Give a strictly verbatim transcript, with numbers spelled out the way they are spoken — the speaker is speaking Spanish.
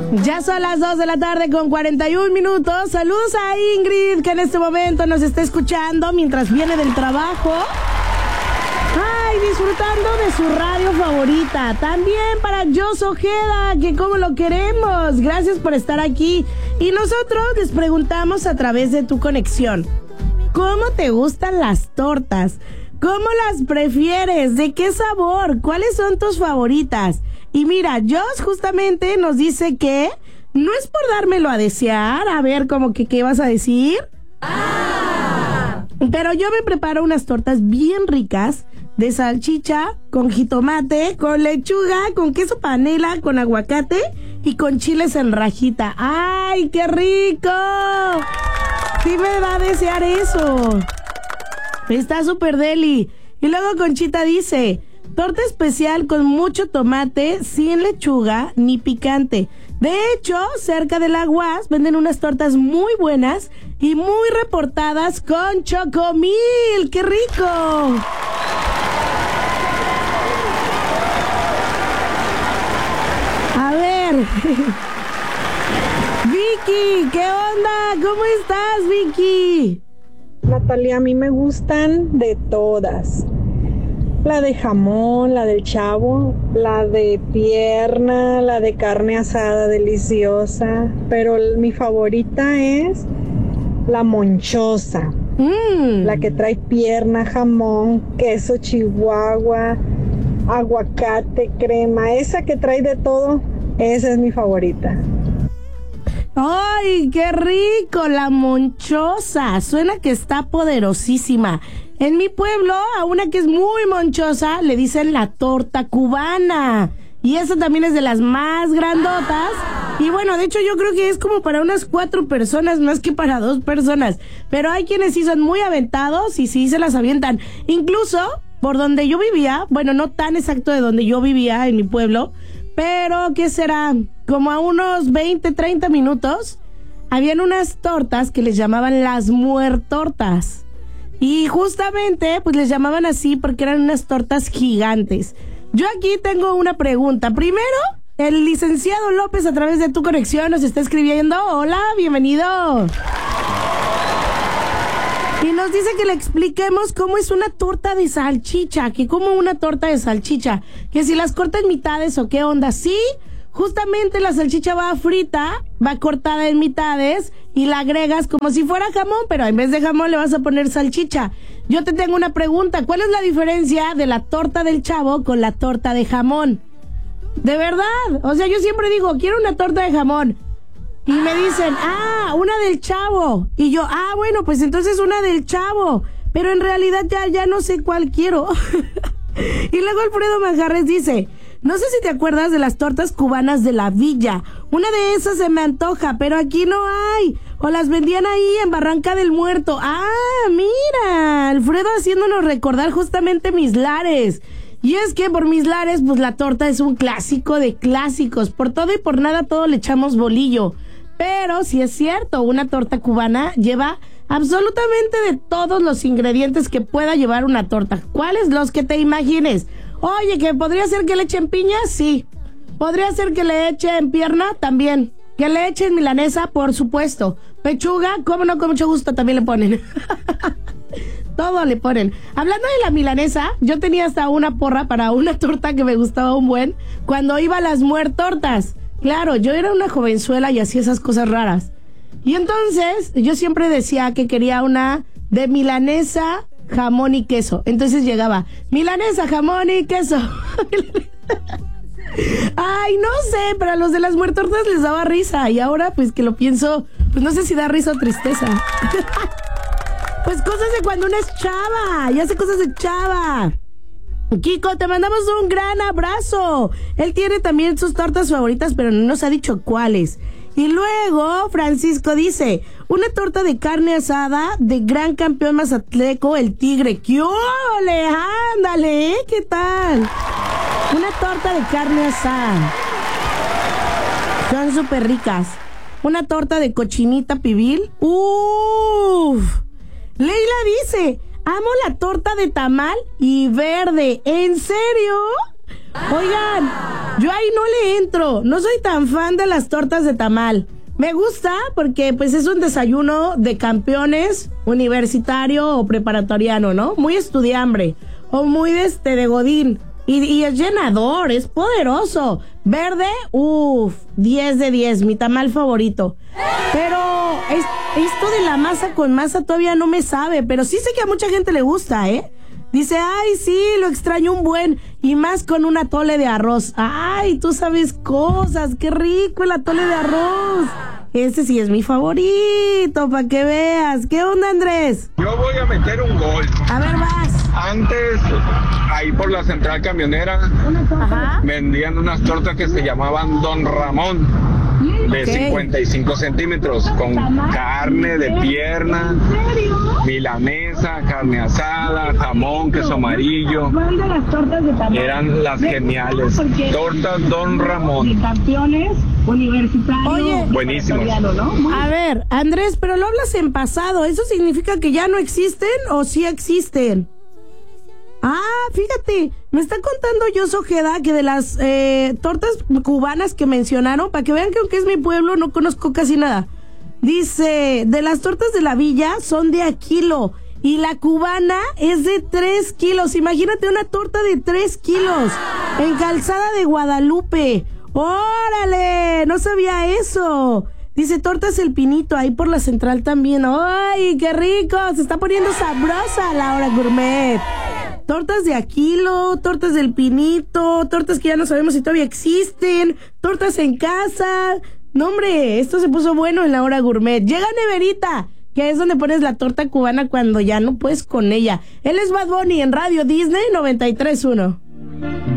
Ya son las dos de la tarde con cuarenta y un minutos. Saludos a Ingrid, que en este momento nos está escuchando mientras viene del trabajo. Ay, disfrutando de su radio favorita. También para Jos Ojeda, que como lo queremos. Gracias por estar aquí. Y nosotros les preguntamos a través de tu conexión: ¿cómo te gustan las tortas? ¿Cómo las prefieres? ¿De qué sabor? ¿Cuáles son tus favoritas? Y mira, Jos justamente nos dice que no es por dármelo a desear. A ver, como que, ¿qué vas a decir? ¡Ah! Pero yo me preparo unas tortas bien ricas de salchicha, con jitomate, con lechuga, con queso panela, con aguacate y con chiles en rajita. ¡Ay, qué rico! Sí me va a desear eso. Está súper deli. Y luego Conchita dice: torta especial con mucho tomate, sin lechuga ni picante. De hecho, cerca del Aguas venden unas tortas muy buenas y muy reportadas con chocomil. ¡Qué rico! A ver. Vicky, ¿qué onda? ¿Cómo estás, Vicky? Natalia, a mí me gustan de todas. La de jamón, la del Chavo, la de pierna, la de carne asada deliciosa, pero mi favorita es la monchosa, mm. la que trae pierna, jamón, queso chihuahua, aguacate, crema, esa que trae de todo, esa es mi favorita. ¡Ay, qué rico! La monchosa. Suena que está poderosísima. En mi pueblo, a una que es muy monchosa, le dicen la torta cubana. Y esa también es de las más grandotas. Y bueno, de hecho yo creo que es como para unas cuatro personas más que para dos personas. Pero hay quienes sí son muy aventados y sí se las avientan. Incluso, por donde yo vivía, bueno, no tan exacto de donde yo vivía en mi pueblo, pero ¿qué será? Como a unos veinte, treinta minutos, habían unas tortas que les llamaban las muertortas. Y justamente, pues les llamaban así porque eran unas tortas gigantes. Yo aquí tengo una pregunta. Primero, el licenciado López, a través de tu conexión, nos está escribiendo. Hola, bienvenido. Y nos dice que le expliquemos cómo es una torta de salchicha, que como una torta de salchicha, que si las corta en mitades o qué onda. Sí, justamente la salchicha va frita, va cortada en mitades y la agregas como si fuera jamón, pero en vez de jamón le vas a poner salchicha. Yo te tengo una pregunta: ¿cuál es la diferencia de la torta del Chavo con la torta de jamón? De verdad, o sea, yo siempre digo, quiero una torta de jamón. Y me dicen, ah, una del Chavo. Y yo, ah, bueno, pues entonces una del Chavo. Pero en realidad ya, ya no sé cuál quiero. Y luego Alfredo Manjarres dice: no sé si te acuerdas de las tortas cubanas de la Villa. Una de esas se me antoja, pero aquí no hay. O las vendían ahí en Barranca del Muerto. Ah, mira, Alfredo haciéndonos recordar justamente Mis Lares. Y es que por Mis Lares, pues la torta es un clásico de clásicos. Por todo y por nada todo le echamos bolillo. Pero sí es cierto, una torta cubana lleva absolutamente de todos los ingredientes que pueda llevar una torta. ¿Cuáles? Los que te imagines. Oye, ¿que podría ser que le echen piña? Sí. ¿Podría ser que le echen pierna? También. ¿Que le echen milanesa? Por supuesto. ¿Pechuga? ¿Cómo no? Con mucho gusto también le ponen. Todo le ponen. Hablando de la milanesa, yo tenía hasta una porra para una torta que me gustaba un buen cuando iba a las muertortas. Claro, yo era una jovenzuela y hacía esas cosas raras. Y entonces, yo siempre decía que quería una de milanesa, jamón y queso. Entonces llegaba, milanesa, jamón y queso. Ay, no sé, pero a los de las muertortas les daba risa. Y ahora, pues que lo pienso, pues no sé si da risa o tristeza. Pues cosas de cuando uno es chava, y hace cosas de chava. Kiko, te mandamos un gran abrazo. Él tiene también sus tortas favoritas, pero no nos ha dicho cuáles. Y luego Francisco dice: una torta de carne asada de gran campeón mazatleco, el Tigre. ¡Qué ole! ¡Ándale! ¿eh? ¿Qué tal? Una torta de carne asada. Son súper ricas. Una torta de cochinita pibil. ¡Uf! Leila dice: amo la torta de tamal y verde. ¿En serio? Oigan, yo ahí no le entro. No soy tan fan de las tortas de tamal. Me gusta porque pues es un desayuno de campeones universitario o preparatoriano, ¿no? Muy estudiambre o muy de, este, de godín. Y, y es llenador, es poderoso. Verde, uff, diez de diez, mi tamal favorito. Pero es, esto de la masa con masa todavía no me sabe, pero sí sé que a mucha gente le gusta, ¿eh? Dice, ay, sí, lo extraño un buen. Y más con un atole de arroz. Ay, tú sabes cosas, qué rico el atole de arroz. Ese sí es mi favorito, para que veas. ¿Qué onda, Andrés? Yo voy a meter un gol. A ver, vas. Antes, ahí por la central camionera, Ajá. vendían unas tortas que se llamaban Don Ramón, de Ok. cincuenta y cinco centímetros, con carne de pierna, milanesa, carne asada, jamón, queso amarillo. Eran las geniales. Tortas Don Ramón. Oye, Buenísimas. a ver, Andrés, pero lo hablas en pasado. ¿Eso significa que ya no existen o sí existen? Ah, fíjate, me está contando Jos Ojeda que de las eh, tortas cubanas que mencionaron, para que vean que aunque es mi pueblo no conozco casi nada. Dice, de las tortas de la villa son de a kilo y la cubana es de tres kilos. Imagínate una torta de tres kilos en Calzada de Guadalupe. ¡Órale! No sabía eso. Dice, tortas El Pinito, ahí por la central también. ¡Ay, qué rico! Se está poniendo sabrosa la hora gourmet. Tortas de a kilo, tortas del Pinito, tortas que ya no sabemos si todavía existen, tortas en casa. No, hombre, esto se puso bueno en la hora gourmet. Llega Neverita, que es donde pones la torta cubana cuando ya no puedes con ella. Él es Bad Bunny en Radio Disney noventa y tres punto uno.